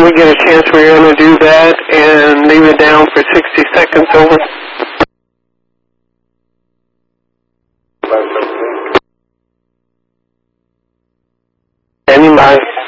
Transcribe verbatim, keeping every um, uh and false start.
we get a chance, we're going to do that and leave it down for sixty seconds. Over. Standing by.